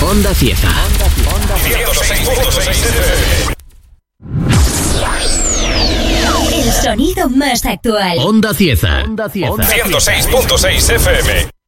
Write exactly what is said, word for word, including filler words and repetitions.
Onda Cieza. ciento seis punto seis F M. El sonido más actual. Onda Cieza. Onda Cieza. ciento seis punto seis F M.